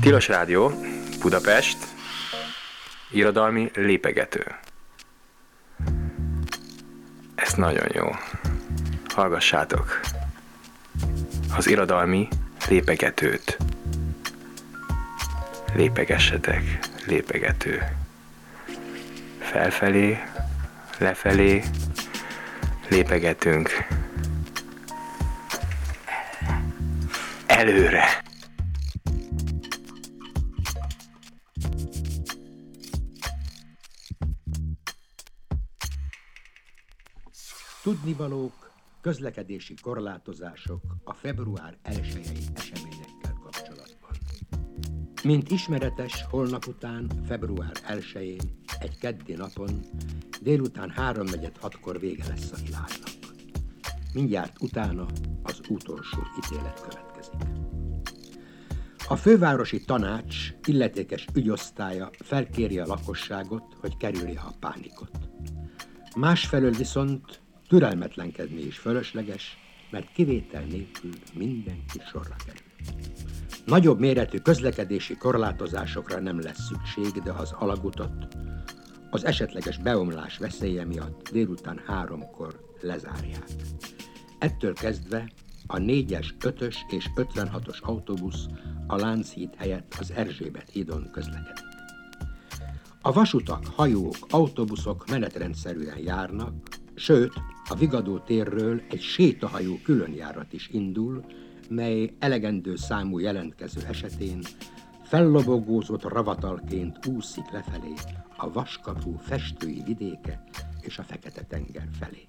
Tilos Rádió, Budapest, irodalmi lépegető. Ez nagyon jó. Hallgassátok az irodalmi lépegetőt. Lépegessetek, lépegető. Felfelé, lefelé, lépegetünk. Előre! Tudnivalók, közlekedési korlátozások a február 1-i eseményekkel kapcsolatban. Mint ismeretes, holnap után, február 1-én, egy keddi napon, délután 3:46-kor vége lesz a világnak. Mindjárt utána az utolsó ítélet következik. A fővárosi tanács illetékes ügyosztálya felkéri a lakosságot, hogy kerülje a pánikot. Másfelől viszont türelmetlenkedni is fölösleges, mert kivétel nélkül mindenki sorra kerül. Nagyobb méretű közlekedési korlátozásokra nem lesz szükség, de az alagutat az esetleges beomlás veszélye miatt délután 3-kor lezárják. Ettől kezdve a 4-es, 5-ös és 56-os autóbusz a Lánchíd helyett az Erzsébet hídon közlekedik. A vasutak, hajók, autóbuszok menetrendszerűen járnak, sőt, a Vigadó térről egy sétahajó különjárat is indul, mely elegendő számú jelentkező esetén fellobogózott ravatalként úszik lefelé a Vaskapu festői vidéke és a Fekete-tenger felé.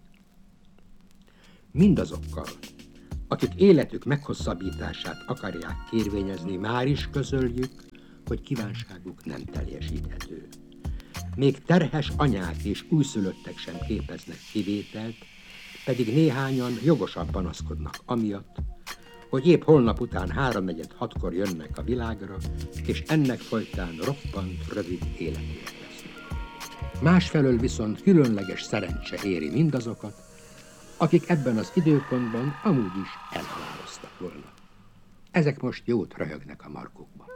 Mindazokkal, akik életük meghosszabbítását akarják kérvényezni, már is közöljük, hogy kívánságuk nem teljesíthető. Még terhes anyák és újszülöttek sem képeznek kivételt, pedig néhányan jogosan panaszkodnak amiatt, hogy épp holnap után 3:46-kor jönnek a világra, és ennek folytán roppant rövid életük lesznek. Másfelől viszont különleges szerencse éri mindazokat, akik ebben az időpontban amúgy is elhaláloztak volna. Ezek most jót röhögnek a markukba.